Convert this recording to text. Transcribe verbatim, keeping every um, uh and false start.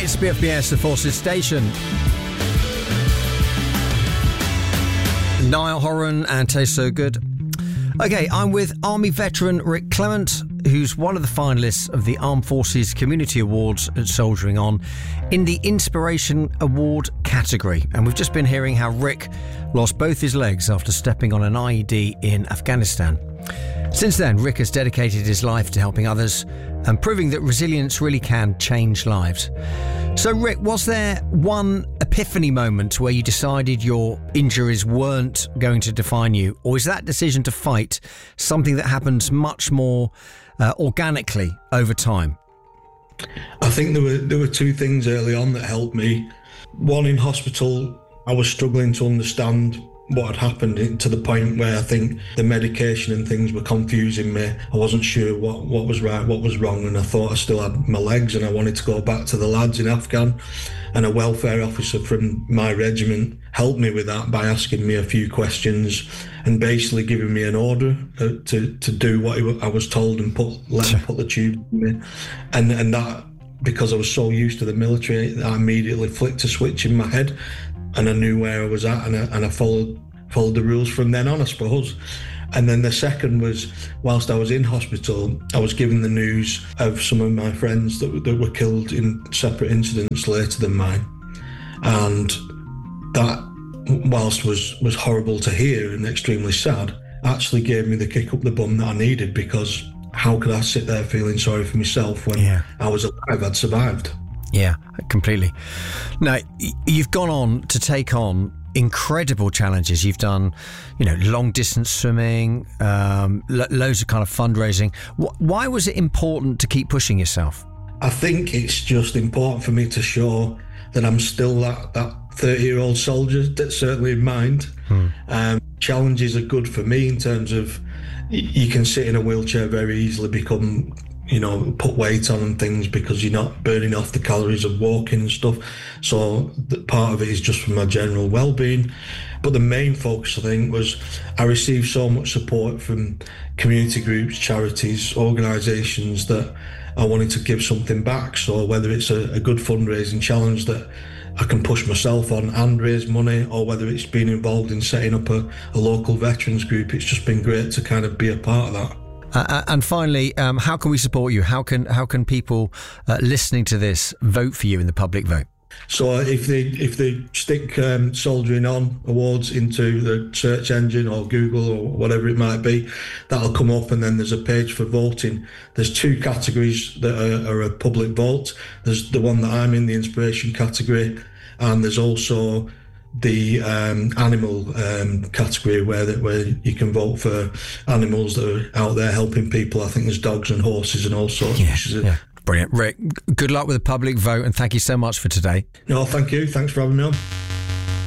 It's B F B S, the Forces Station. Niall Horan and Taste So Good. Okay, I'm with Army veteran Rick Clement, who's one of the finalists of the Armed Forces Community Awards at Soldiering On in the Inspiration Award category. And we've just been hearing how Rick lost both his legs after stepping on an I E D in Afghanistan. Since then, Rick has dedicated his life to helping others and proving that resilience really can change lives. So, Rick, was there one epiphany moment where you decided your injuries weren't going to define you? Or is that decision to fight something that happens much more uh, organically over time? I think there were there were two things early on that helped me. One, in hospital, I was struggling to understand what had happened, to the point where I think the medication and things were confusing me. I wasn't sure what, what was right, what was wrong, and I thought I still had my legs and I wanted to go back to the lads in Afghan. And a welfare officer from my regiment helped me with that by asking me a few questions and basically giving me an order to, to do what I was told and put let him put the tube in me. And, and that, because I was so used to the military, I immediately flicked a switch in my head and I knew where I was at, and I, and I followed followed the rules from then on, I suppose. And then the second was, whilst I was in hospital, I was given the news of some of my friends that, that were killed in separate incidents later than mine. And that, whilst was, was horrible to hear and extremely sad, actually gave me the kick up the bum that I needed, because how could I sit there feeling sorry for myself when yeah. I was alive, I'd survived. Yeah, completely. Now, you've gone on to take on incredible challenges. You've done, you know, long distance swimming, um, lo- loads of kind of fundraising. Wh- why was it important to keep pushing yourself? I think it's just important for me to show that I'm still that that thirty-year-old soldier, that's certainly in mind. Hmm. Um, challenges are good for me in terms of y- you can sit in a wheelchair very easily, become, you know, put weight on and things because you're not burning off the calories of walking and stuff. So the, part of it is just for my general well-being. But the main focus, I think, was I received so much support from community groups, charities, organisations, that I wanted to give something back. So whether it's a, a good fundraising challenge that I can push myself on and raise money, or whether it's been involved in setting up a, a local veterans group, it's just been great to kind of be a part of that. Uh, and finally, um, how can we support you? How can how can people uh, listening to this vote for you in the public vote? So if they if they stick um, Soldiering On Awards into the search engine or Google or whatever it might be, that'll come up, and then there's a page for voting. There's two categories that are, are a public vote. There's the one that I'm in, the inspiration category, and there's also the um, animal um, category where that where you can vote for animals that are out there helping people. I think there's dogs and horses and all sorts. Yeah, which is a, yeah. Brilliant. Rick, good luck with the public vote, and thank you so much for today. No, thank you. Thanks for having me on.